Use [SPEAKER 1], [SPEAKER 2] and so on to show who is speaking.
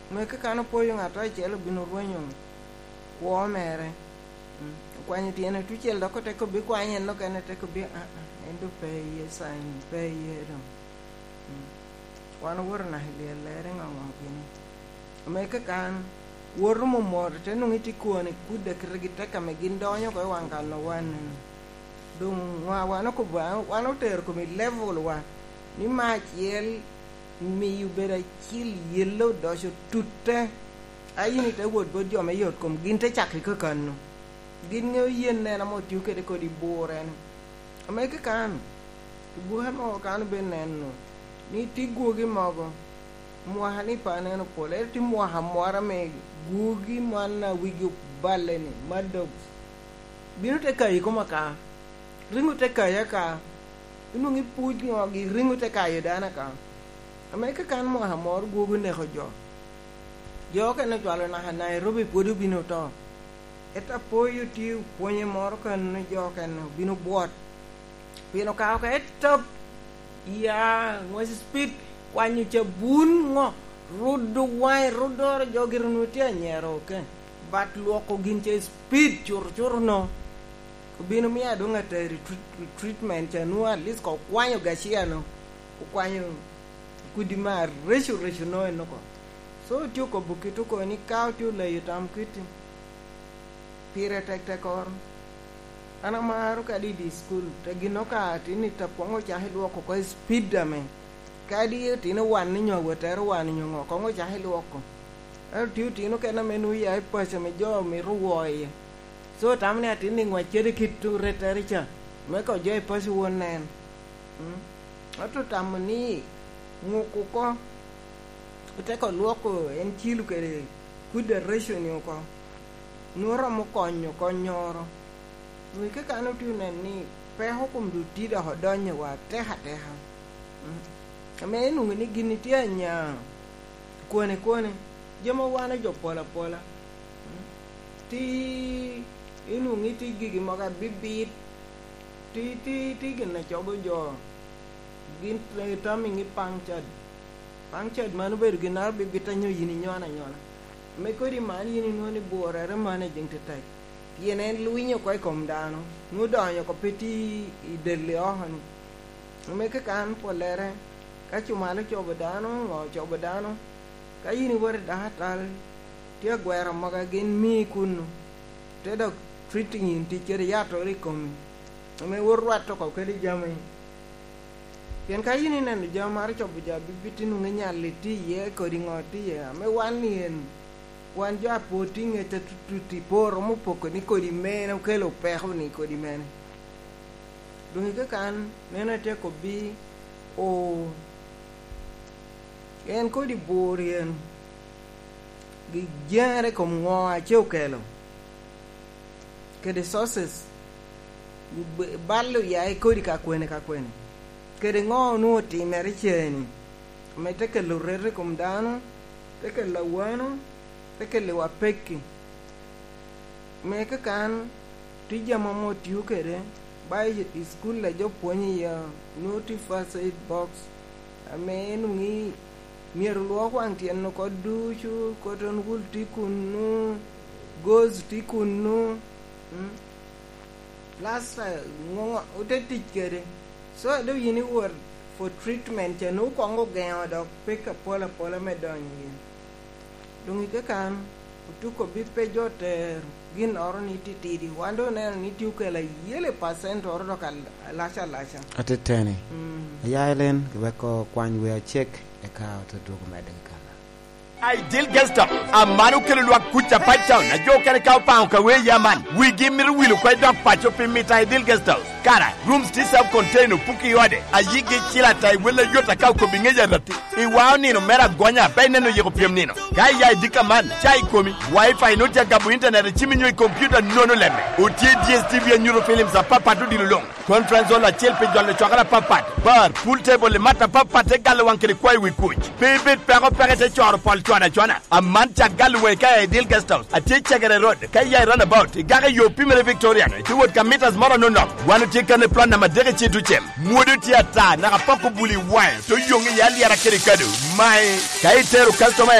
[SPEAKER 1] me ka kana poyo ngata chelo bino ruonyo wo mere kwani tiene tu chelo ko te ko bi kwani no kana te ko bi endo pay sign pay do wana worna hele ngam kini me ka kan wor mo mor te no ngiti kuone kude krigite ka me gindonyo ko wangal no wan dum wana ko ba wana ter ko mi level wa ni ma chiel mi ubera chil yellow dosho tutte ayini te wod bod yo me yot kom ginte chakri ko kanno gin nge yen ne na mo tiu kede ko di boren me ka kan bu ha mo kan ben nenno ni ti gugi mogo mo hani pane no pole ti mo ha mora me gugi manna wigi baleni maddo binu te kai ko maka ringu te kai ka inu ngi puji ngogi ringu te kai dana ka Amerika kan mo ha mor gugu ne ko jo ka ne jwalo na ha Nairobi podu binu to eta poyu ti ponye mor kan ne jo kan binu bot binu ka ka etop ya mo speed kwanyu che bun ngo rudu wai rudor jogir nuti anyero ke bat luoko gin che speed chur no binu mi adu ngata treatment cha no at least ko kwanyo gashia no ko kwanyo kudima reshu no ko so tiu ko bukitu ko ni kaw tiu le yutam kiti pire tek or ana maru ka di school te gino ka tini tapongo cha hiluo ko speed dame kadi tino wan ni nyogo ter wan nyongo ko ngo cha hiluo ko tiu tino kana menu ya pesa me jo mi ruwoye so tamne atini ngwa chere kitu retericha me ko je pesa wonen atu tamni nguku ko te ko luoko en chilu kere kude ratio ni ko nora mo konyo konyoro we ke kanu tu ni pe hokum du tida hodonye wa teha ame nu ni giniti anya kone jema wana jo pola ti inu ngiti gigi maga bibit ti gina chobo jo gin tamingi pangchad manu ber ginar bibita nyo yini nyona me ko di man yini no ni borare mane jing tetai yenen luinyo koy kom dano nu donyo ko peti idelle ohanu me ka kan polere ka chumalo chobo dano ka yini wor da tal tie gwera maga gin mi kunu te do treating in teacher ya to ri kom me wor wato ko kedi jamai ken ka yini nan jamar chobo jabi bitinu nyalle ti ye ko ringoti ye me wanien wan ja poting e tutti poro mo poco ni ko di mena ke lo perro ni ko di mena dungi ka kan nena te ko bi o en ko di borien gi genere ko mo a cheu kelo ke de sources ballo ya e ko di ka kwene ke de ngo no ti mere cheni me te ke lo rere kom dano te ke la wano ke le wapeki me ka kan tija mamo tiu kere bai school la jo poni ya notice aid box ame nungi miero lo kwang tien no ko duchu ko ton gulti kunu goes ti kunu last ngo uteti kere so do yini word for treatment ya no ko ngo gen do pick up pola me donyi dungi ke kan utuko bipe jote gin oro ni titidi wando ne ni tiuke la yele percent oro do kal lasha
[SPEAKER 2] atetene yailen ko kwany we check e ka to do medical
[SPEAKER 3] Ideal guest up. A manu kele lwa kucha pacha na jo kele ka pa ka we yaman. We give me will ko dog pacho pe meet ideal guest house. Kara rooms this self container puki yode. A yigi chila tai wele yota ka ko bingeja rati. I wa ni no mera gonya pe ne no yego piem nino. Kai ya dika man chai komi. Wi-Fi no ja gabu internet chiminyo computer no lemme. Otie DSTV and Euro films a papa to dilong. Conference on la chelpe jole chokara papa. Bar pool table le mata papa te galo wankele kwai we coach. Pepe pero perete choro pol Chwana a mancha galway kay deal guest house a teacher road kay ya run about gare yo pimere Victorian ti wot kamitas mara no wanu take ne plan na madere chi tu chem modu tiata na pako buli wine to yongi yali ara kere kado mai kay teru customer